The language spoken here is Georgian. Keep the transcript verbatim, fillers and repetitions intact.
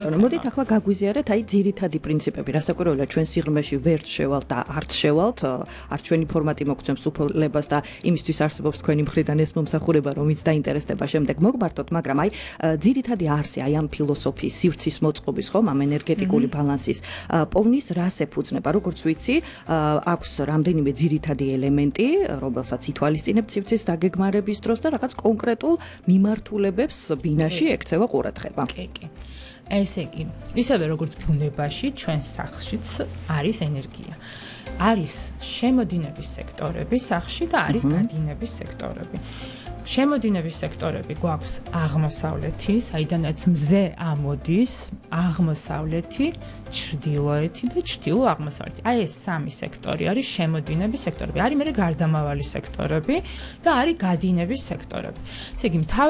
მოდით ახლა გაგვიზიარეთ აი ძირითადი პრინციპები, რასაკვირველია ჩვენ სიღრმეში ვერც შევალთ და არც შევალთ, არც ჩვენი ფორმატი მოგცემს უფლებას და იმისთვის არსებობს თქვენი მხრიდან ეს მომსახურება, რომიც დაინტერესდება შემდეგ მოგმართოთ, მაგრამ აი ძირითადი არსი აი ამ ფილოსოფიის სივრცის მოწყობის ხომ ამ ენერგეტიკული ბალანსის პოვნის რას ეფუძნება, როგორც ვიცი, აქვს რამდენიმე ძირითადი ელემენტი, რომელსაც ითვალისწინებთ სივრცის დაგეგმარების დროს და რაღაც კონკრეტულ მიმართულებებს ბინაში ექცევა ყურადღება. კი, კი. ესე იგი, ისევე როგორც ბუნებაში, ჩვენ სახლშიც არის ენერგია. არის შემოდინების სექტორები სახლში და არის გადინების სექტორები. შემოდინების სექტორები გვაქვს აღმოსავლეთი, საიდანაც მზე ამოდის, აღმოსავლეთი, ჩრდილოეთი და ჩრდილო-აღმოსავლეთი. აი ეს სამი სექტორი არის შემოდინების სექტორები. არის მერე გარდამავალი სექტორები და არის გადინების სექტორები. ესე იგი,